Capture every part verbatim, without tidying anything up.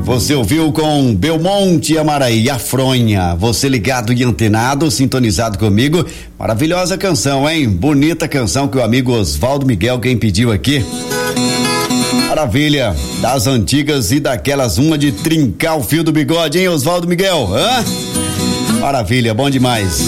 Você ouviu com Belmonte Amaraí, a Fronha. Você ligado e antenado, sintonizado comigo. Maravilhosa canção, hein? Bonita canção que o amigo Oswaldo Miguel quem pediu aqui. Maravilha, das antigas e daquelas, uma de trincar o fio do bigode, hein, Oswaldo Miguel? Hã? Maravilha, bom demais.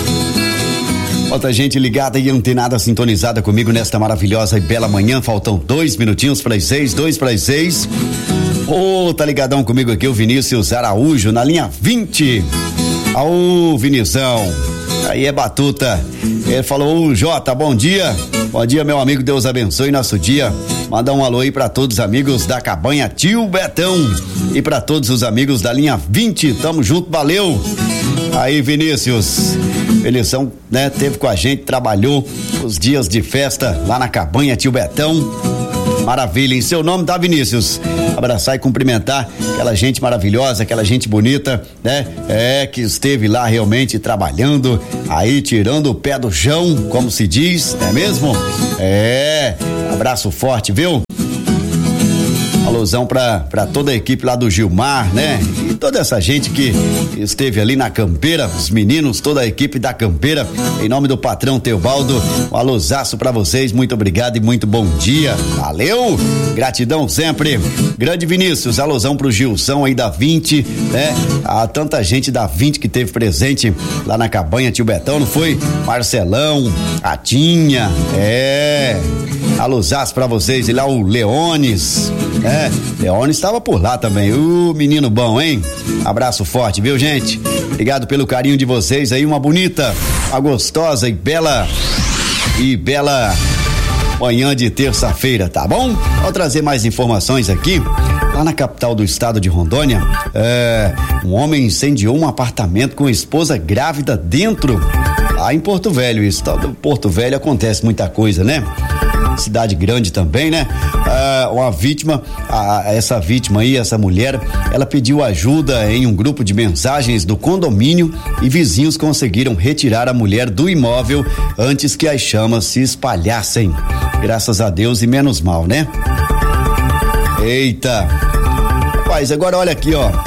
Outra gente ligada e antenada, sintonizada comigo nesta maravilhosa e bela manhã. Faltam dois minutinhos para as seis, dois para as seis. Ô, oh, tá ligadão comigo aqui o Vinícius Araújo na linha vinte. Aô, Vinizão. Aí é batuta. Ele falou: ô, Jota, bom dia. Bom dia, meu amigo, Deus abençoe nosso dia. Manda um alô aí pra todos os amigos da Cabanha Tio Betão e pra todos os amigos da linha vinte. Tamo junto, valeu. Aí, Vinícius, eleição, né? Teve com a gente, trabalhou os dias de festa lá na Cabanha Tio Betão. Maravilha, em seu nome, tá, Vinícius? Abraçar e cumprimentar aquela gente maravilhosa, aquela gente bonita, né? É, que esteve lá realmente trabalhando, aí tirando o pé do chão, como se diz, não é mesmo? É, abraço forte, viu? Alusão pra, pra toda a equipe lá do Gilmar, né? E toda essa gente que esteve ali na campeira, os meninos, toda a equipe da campeira, em nome do patrão Teobaldo, um alusaço pra vocês, muito obrigado e muito bom dia, valeu, gratidão sempre. Grande Vinícius, alusão pro Gilson aí da vinte, né? A tanta gente da vinte que teve presente lá na Cabanha Tio Betão, não foi? Marcelão, a Tinha, é, alusaço pra vocês, e lá o Leones, é, Leones estava por lá também, o uh, menino bom, hein? Abraço forte, viu, gente? Obrigado pelo carinho de vocês aí, uma bonita, uma gostosa e bela e bela manhã de terça-feira, tá bom? Vou trazer mais informações aqui. Lá na capital do estado de Rondônia, é, um homem incendiou um apartamento com a esposa grávida dentro, lá em Porto Velho. Isso, Porto Velho acontece muita coisa, né? Cidade grande também, né? Ah, uma vítima, ah, essa vítima aí, essa mulher, ela pediu ajuda em um grupo de mensagens do condomínio e vizinhos conseguiram retirar a mulher do imóvel antes que as chamas se espalhassem. Graças a Deus e menos mal, né? Eita! Rapaz, agora olha aqui, ó.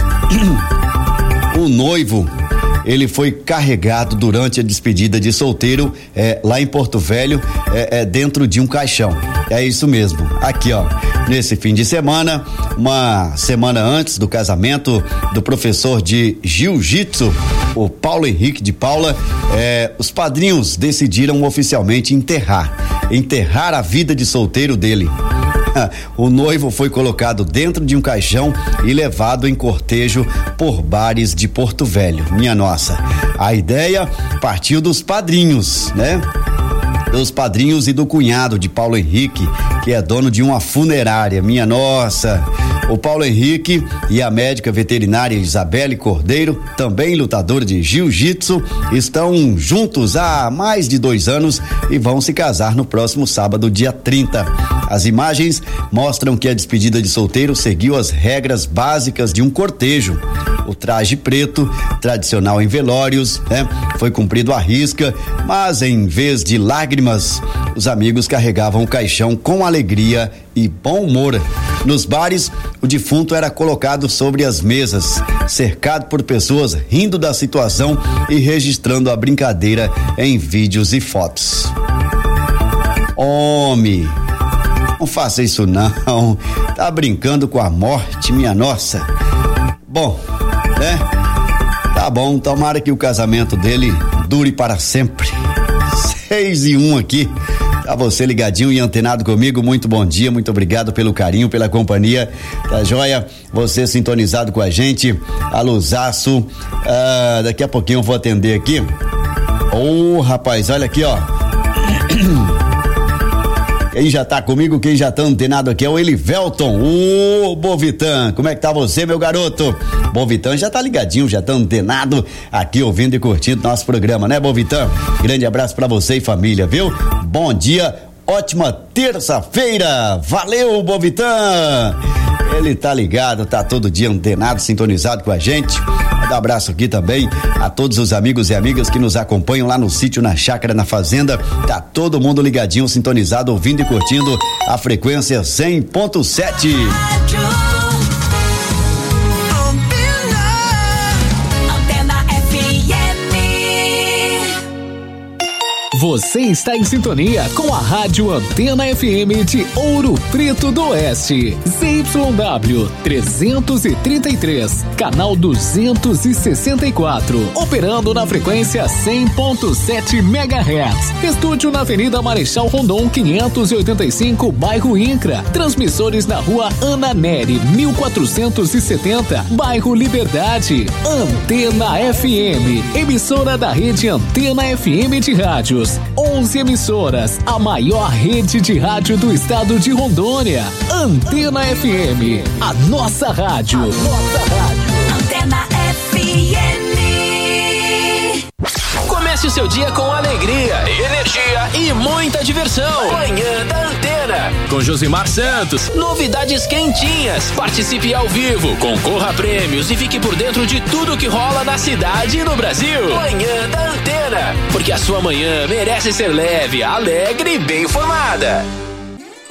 O noivo, ele foi carregado durante a despedida de solteiro é, lá em Porto Velho, é, é, dentro de um caixão. É isso mesmo. Aqui, ó, nesse fim de semana, uma semana antes do casamento do professor de jiu-jitsu, o Paulo Henrique de Paula, é, os padrinhos decidiram oficialmente enterrar, enterrar a vida de solteiro dele. O noivo foi colocado dentro de um caixão e levado em cortejo por bares de Porto Velho. Minha nossa, a ideia partiu dos padrinhos, né? Dos padrinhos e do cunhado de Paulo Henrique, que é dono de uma funerária. Minha nossa, o Paulo Henrique e a médica veterinária Isabelle Cordeiro, também lutadora de jiu-jitsu, estão juntos há mais de dois anos e vão se casar no próximo sábado, dia trinta. As imagens mostram que a despedida de solteiro seguiu as regras básicas de um cortejo. O traje preto, tradicional em velórios, né? Foi cumprido à risca, mas em vez de lágrimas, os amigos carregavam o caixão com alegria e bom humor. Nos bares, o defunto era colocado sobre as mesas, cercado por pessoas rindo da situação e registrando a brincadeira em vídeos e fotos. Homem, não faça isso não, tá brincando com a morte, minha nossa. Bom, né? Tá bom, tomara que o casamento dele dure para sempre. Seis e um aqui, tá você ligadinho e antenado comigo, muito bom dia, muito obrigado pelo carinho, pela companhia, tá joia? Você sintonizado com a gente, alusaço, ah, daqui a pouquinho eu vou atender aqui. Ô, oh, rapaz, olha aqui, ó. Quem já tá comigo, quem já tá antenado aqui é o Elivelton, ô Bovitan, como é que tá você, meu garoto? Bovitan já tá ligadinho, já tá antenado aqui ouvindo e curtindo nosso programa, né, Bovitan? Grande abraço pra você e família, viu? Bom dia, ótima terça-feira, valeu, Bovitan! Ele tá ligado, tá todo dia antenado, sintonizado com a gente. Um abraço aqui também a todos os amigos e amigas que nos acompanham lá no sítio, na chácara, na fazenda. Tá todo mundo ligadinho, sintonizado, ouvindo e curtindo a frequência cem ponto sete. Você está em sintonia com a Rádio Antena F M de Ouro Preto do Oeste. Z Y W trezentos e trinta e três, canal duzentos e sessenta e quatro. Operando na frequência cem ponto sete megahertz. Estúdio na Avenida Marechal Rondon quinhentos e oitenta e cinco, bairro Incra. Transmissores na Rua Ana Nery mil quatrocentos e setenta, bairro Liberdade. Antena F M, emissora da rede Antena F M de rádios. onze emissoras, a maior rede de rádio do estado de Rondônia. Antena F M, a nossa rádio. A nossa rádio. Antena F M. Comece o seu dia com alegria, energia e muita diversão. Manhã da Antena, com Josimar Santos. Novidades quentinhas. Participe ao vivo, concorra a prêmios e fique por dentro de tudo que rola na cidade e no Brasil. Manhã da Antena, porque a sua manhã merece ser leve, alegre e bem informada.